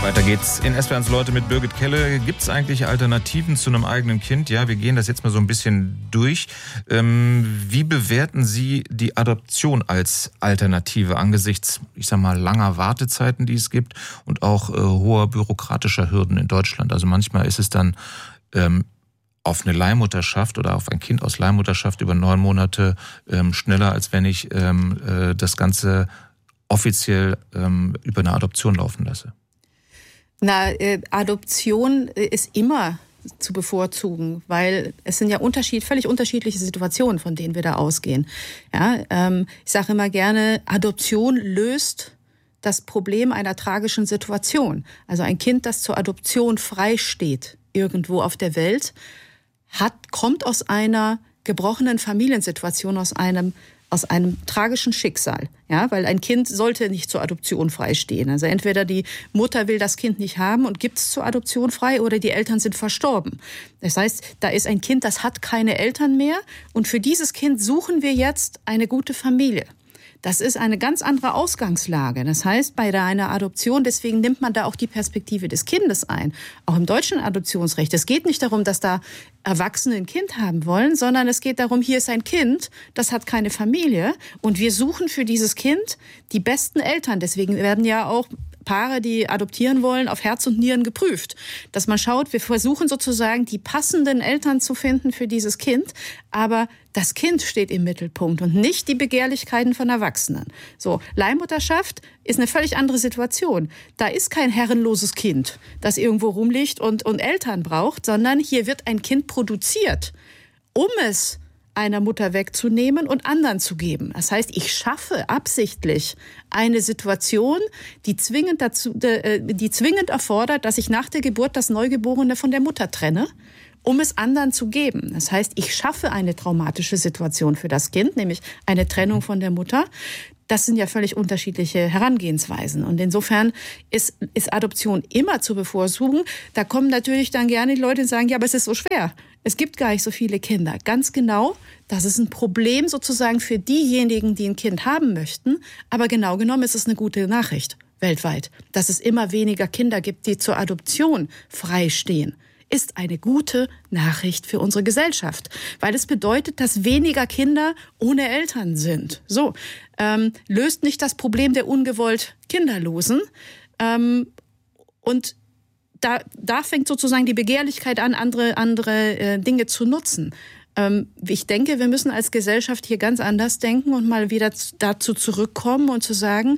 Weiter geht's in SWR1 Leute mit Birgit Kelle. Gibt es eigentlich Alternativen zu einem eigenen Kind? Ja, wir gehen das jetzt mal so ein bisschen durch. Wie bewerten Sie die Adoption als Alternative angesichts, ich sag mal, langer Wartezeiten, die es gibt und auch hoher bürokratischer Hürden in Deutschland? Also manchmal ist es dann auf eine Leihmutterschaft oder auf ein Kind aus Leihmutterschaft über 9 Monate schneller, als wenn ich das Ganze offiziell über eine Adoption laufen lasse. Adoption ist immer zu bevorzugen, weil es sind ja völlig unterschiedliche Situationen, von denen wir da ausgehen. Ja, ich sage immer gerne, Adoption löst das Problem einer tragischen Situation. Also ein Kind, das zur Adoption frei steht, irgendwo auf der Welt, kommt aus einer gebrochenen Familiensituation, aus einem tragischen Schicksal, ja, weil ein Kind sollte nicht zur Adoption freistehen. Also entweder die Mutter will das Kind nicht haben und gibt es zur Adoption frei oder die Eltern sind verstorben. Das heißt, da ist ein Kind, das hat keine Eltern mehr und für dieses Kind suchen wir jetzt eine gute Familie. Das ist eine ganz andere Ausgangslage. Das heißt, bei einer Adoption, deswegen nimmt man da auch die Perspektive des Kindes ein. Auch im deutschen Adoptionsrecht. Es geht nicht darum, dass da Erwachsene ein Kind haben wollen, sondern es geht darum, hier ist ein Kind, das hat keine Familie und wir suchen für dieses Kind die besten Eltern. Deswegen werden ja auch Paare, die adoptieren wollen, auf Herz und Nieren geprüft. Dass man schaut, wir versuchen sozusagen die passenden Eltern zu finden für dieses Kind, aber das Kind steht im Mittelpunkt und nicht die Begehrlichkeiten von Erwachsenen. So, Leihmutterschaft ist eine völlig andere Situation. Da ist kein herrenloses Kind, das irgendwo rumliegt und Eltern braucht, sondern hier wird ein Kind produziert, um es einer Mutter wegzunehmen und anderen zu geben. Das heißt, ich schaffe absichtlich eine Situation, die zwingend erfordert, dass ich nach der Geburt das Neugeborene von der Mutter trenne, um es anderen zu geben. Das heißt, ich schaffe eine traumatische Situation für das Kind, nämlich eine Trennung von der Mutter. Das sind ja völlig unterschiedliche Herangehensweisen. Und insofern ist Adoption immer zu bevorzugen. Da kommen natürlich dann gerne die Leute und sagen, ja, aber es ist so schwer. Es gibt gar nicht so viele Kinder. Ganz genau, das ist ein Problem sozusagen für diejenigen, die ein Kind haben möchten. Aber genau genommen ist es eine gute Nachricht weltweit. Dass es immer weniger Kinder gibt, die zur Adoption freistehen, ist eine gute Nachricht für unsere Gesellschaft. Weil es bedeutet, dass weniger Kinder ohne Eltern sind. So, löst nicht das Problem der ungewollt Kinderlosen. Und da fängt sozusagen die Begehrlichkeit an, andere Dinge zu nutzen. Ich denke, wir müssen als Gesellschaft hier ganz anders denken und mal wieder dazu zurückkommen und zu sagen,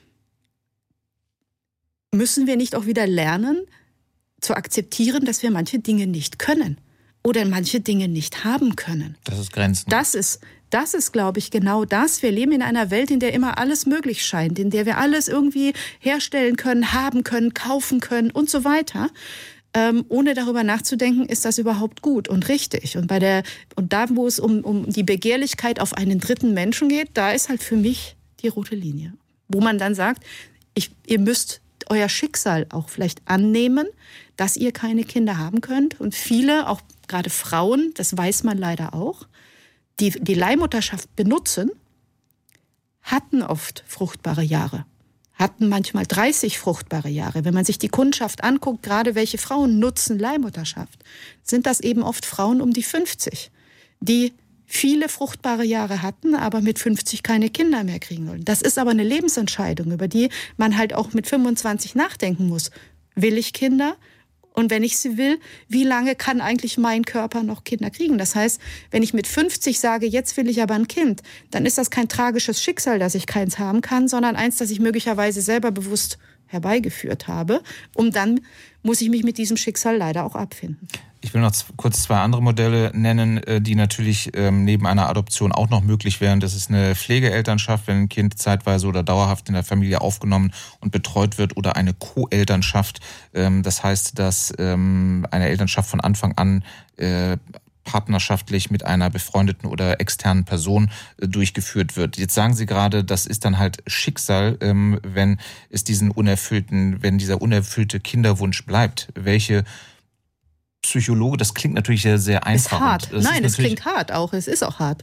müssen wir nicht auch wieder lernen, zu akzeptieren, dass wir manche Dinge nicht können oder manche Dinge nicht haben können. Das ist Grenzen. Das ist, glaube ich, genau das. Wir leben in einer Welt, in der immer alles möglich scheint, in der wir alles irgendwie herstellen können, haben können, kaufen können und so weiter. Ohne darüber nachzudenken, ist das überhaupt gut und richtig. Und da, wo es um die Begehrlichkeit auf einen dritten Menschen geht, da ist halt für mich die rote Linie. Wo man dann sagt, ihr müsst euer Schicksal auch vielleicht annehmen, dass ihr keine Kinder haben könnt. Und viele, auch gerade Frauen, das weiß man leider auch, die Leihmutterschaft benutzen, hatten oft fruchtbare Jahre. Hatten manchmal 30 fruchtbare Jahre. Wenn man sich die Kundschaft anguckt, gerade welche Frauen nutzen Leihmutterschaft, sind das eben oft Frauen um die 50, die viele fruchtbare Jahre hatten, aber mit 50 keine Kinder mehr kriegen wollen. Das ist aber eine Lebensentscheidung, über die man halt auch mit 25 nachdenken muss. Will ich Kinder? Und wenn ich sie will, wie lange kann eigentlich mein Körper noch Kinder kriegen? Das heißt, wenn ich mit 50 sage, jetzt will ich aber ein Kind, dann ist das kein tragisches Schicksal, dass ich keins haben kann, sondern eins, das ich möglicherweise selber bewusst herbeigeführt habe. Und dann muss ich mich mit diesem Schicksal leider auch abfinden. Ich will noch kurz 2 andere Modelle nennen, die natürlich neben einer Adoption auch noch möglich wären. Das ist eine Pflegeelternschaft, wenn ein Kind zeitweise oder dauerhaft in der Familie aufgenommen und betreut wird, oder eine Co-Elternschaft. Das heißt, dass eine Elternschaft von Anfang an partnerschaftlich mit einer befreundeten oder externen Person durchgeführt wird. Jetzt sagen Sie gerade, das ist dann halt Schicksal, wenn dieser unerfüllte Kinderwunsch bleibt. Welche Psychologe, das klingt natürlich sehr, sehr einfach. Ist hart. Nein, es klingt hart auch. Es ist auch hart.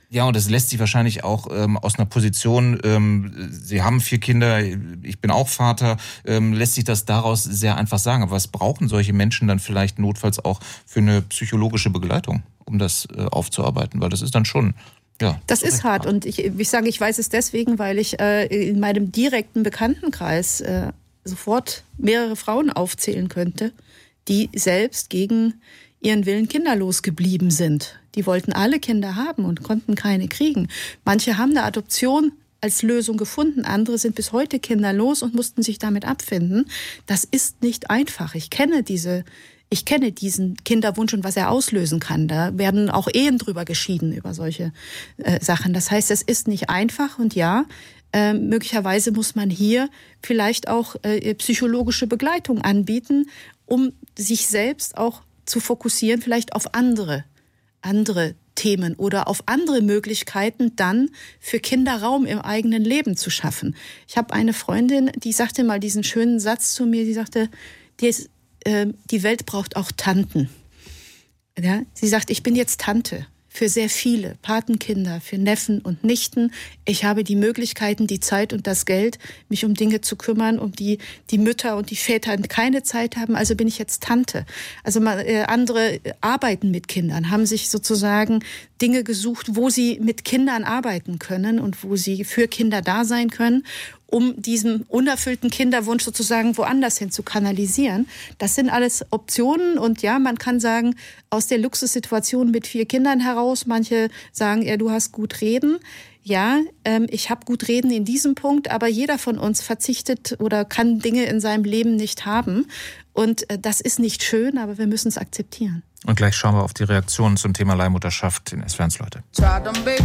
Ja, und das lässt sich wahrscheinlich auch aus einer Position, Sie haben 4 Kinder, ich bin auch Vater, lässt sich das daraus sehr einfach sagen. Aber was brauchen solche Menschen dann vielleicht notfalls auch für eine psychologische Begleitung, um das aufzuarbeiten? Weil das ist dann schon... Ja, das ist hart und ich sage, ich weiß es deswegen, weil ich in meinem direkten Bekanntenkreis sofort mehrere Frauen aufzählen könnte, die selbst gegen ihren Willen kinderlos geblieben sind. Die wollten alle Kinder haben und konnten keine kriegen. Manche haben eine Adoption als Lösung gefunden, andere sind bis heute kinderlos und mussten sich damit abfinden. Das ist nicht einfach. Ich kenne diesen Kinderwunsch und was er auslösen kann. Da werden auch Ehen drüber geschieden, über solche Sachen. Das heißt, es ist nicht einfach und ja, möglicherweise muss man hier vielleicht auch psychologische Begleitung anbieten, um sich selbst auch zu fokussieren, vielleicht auf andere Themen oder auf andere Möglichkeiten, dann für Kinder Raum im eigenen Leben zu schaffen. Ich habe eine Freundin, die sagte mal diesen schönen Satz zu mir, die sagte, die Welt braucht auch Tanten. Ja? Sie sagt, ich bin jetzt Tante für sehr viele Patenkinder, für Neffen und Nichten. Ich habe die Möglichkeiten, die Zeit und das Geld, mich um Dinge zu kümmern, um die Mütter und die Väter keine Zeit haben. Also bin ich jetzt Tante. Also andere arbeiten mit Kindern, haben sich sozusagen Dinge gesucht, wo sie mit Kindern arbeiten können und wo sie für Kinder da sein können, um diesen unerfüllten Kinderwunsch sozusagen woanders hin zu kanalisieren. Das sind alles Optionen und ja, man kann sagen, aus der Luxussituation mit 4 Kindern heraus, manche sagen, ja, du hast gut reden. Ja, ich habe gut reden in diesem Punkt, aber jeder von uns verzichtet oder kann Dinge in seinem Leben nicht haben. Und das ist nicht schön, aber wir müssen es akzeptieren. Und gleich schauen wir auf die Reaktionen zum Thema Leihmutterschaft in SWR1 Leute.